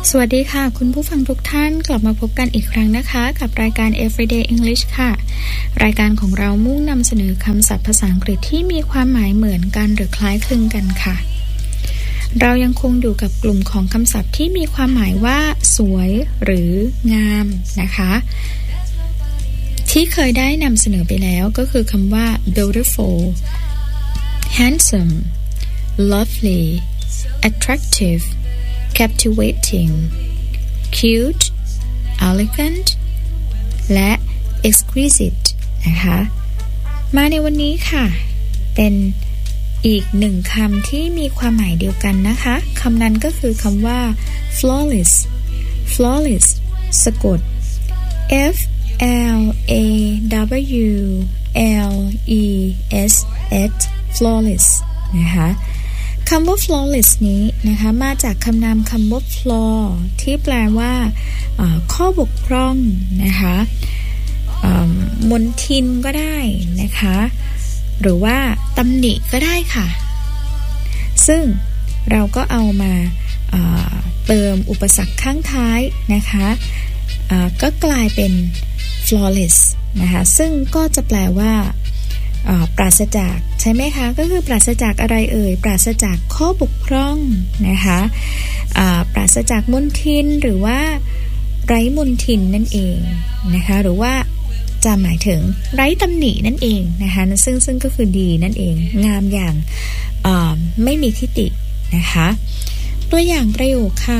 สวัสดีค่ะคุณผู้ฟังทุกท่านกลับมาพบกันอีกครั้งนะคะกับรายการ Everyday English ค่ะรายการของเรามุ่งนำเสนอคำศัพท์ภาษาอังกฤษที่มีความหมายเหมือนกันหรือคล้ายคลึงกันค่ะเรายังคงอยู่กับกลุ่มของคำศัพท์ที่มีความหมายว่าสวยหรืองามนะคะที่เคยได้นำเสนอไปแล้วก็คือคำว่า beautiful handsome lovely attractive captivating cute elegant และ exquisite นะคะมาในวันนี้ค่ะเป็นอีกหนึ่งคำที่มีความหมายเดียวกันนะคะคำนั้นก็คือคำว่า flawless flawless สะกด f l a w l e s s flawless นะคะคำว่า flawless นี้นะคะมาจากคำนามคำว่า flaw ที่แปลว่าข้อบกพร่องนะคะมนทินก็ได้นะคะหรือว่าตำหนิก็ได้ค่ะซึ่งเราก็เอามาเติมอุปสรรคข้างท้ายนะคะก็กลายเป็น flawless นะคะซึ่งก็จะแปลว่าปราศจากใช่ไหมคะก็คือปราศจากอะไรเอ่ยปราศจากข้อบกพร่องนะคะปราศจากมลทินหรือว่าไร้มลทินนั่นเองนะคะหรือว่าจะหมายถึงไร้ตำหนินั่นเองนะคะซึ่งก็คือดีนั่นเองงามอย่างไม่มีทิฏฐินะคะตัวอย่างประโยคค่ะ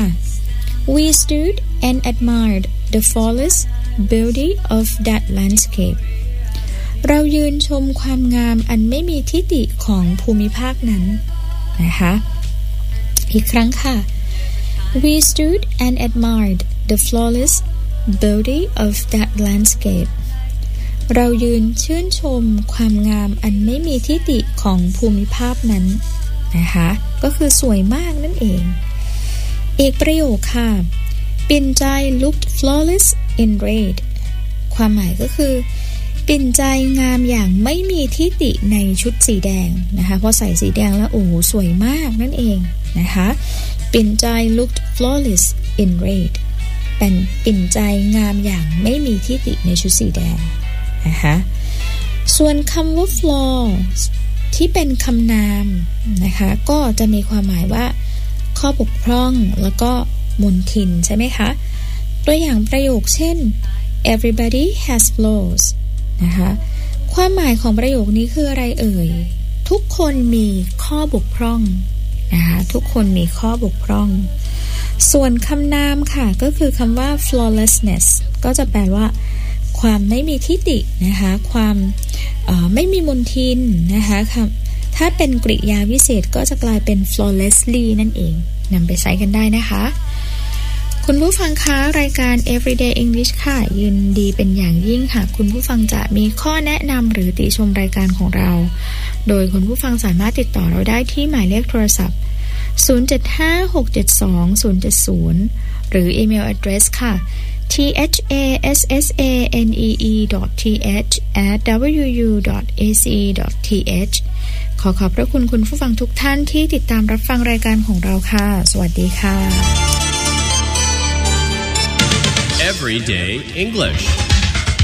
We stood and admired the flawless beauty of that landscapeเรายืนชมความงามอันไม่มีทิฏฐิของภูมิภาคนั้นนะคะอีกครั้งค่ะ We stood and admired the flawless beauty of that landscape เรายืนชื่นชมความงามอันไม่มีทิฏฐิของภูมิภาคนั้นนะคะก็คือสวยมากนั่นเองอีกประโยคค่ะ ปิ่นใจ looked flawless in red ความหมายก็คือปิ่นใจงามอย่างไม่มีทิฏฐิในชุดสีแดงนะคะพอใส่สีแดงแล้วโอ้โหสวยมากนั่นเองนะคะปิ่นใจ looked flawless in red เป็นปิ่นใจงามอย่างไม่มีทิฏฐิในชุดสีแดงนะคะส่วนคำว่า flaw ที่เป็นคำนามนะคะก็จะมีความหมายว่าข้อบกพร่องแล้วก็มลทินใช่ไหมคะตัวอย่างประโยคเช่น everybody has flawsนะคะความหมายของประโยคนี้คืออะไรเอ่ยทุกคนมีข้อบกพร่องนะคะทุกคนมีข้อบกพร่องส่วนคำนามค่ะก็คือคำว่า flawlessness ก็จะแปลว่าความไม่มีทิฏฐินะคะความไม่มีมลทินนะคะถ้าเป็นกริยาวิเศษก็จะกลายเป็น flawlessly นั่นเองนำไปใช้กันได้นะคะคุณผู้ฟังคะรายการ Everyday English ค่ะยินดีเป็นอย่างยิ่งค่ะคุณผู้ฟังจะมีข้อแนะนำหรือติชมรายการของเราโดยคุณผู้ฟังสามารถติดต่อเราได้ที่หมายเลขโทรศัพท์075-672-070 หรืออีเมล address ค่ะ thassanee.th@wuu.ac.th ขอบพระคุณคุณผู้ฟังทุกท่านที่ติดตามรับฟังรายการของเราค่ะสวัสดีค่ะ Everyday English